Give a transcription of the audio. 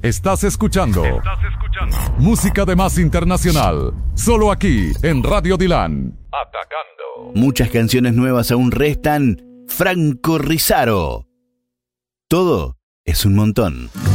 Estás escuchando música de más internacional, solo aquí en Radio Dilan. Atacando. Muchas canciones nuevas aún restan. Franco Rizaro. Todo es un montón.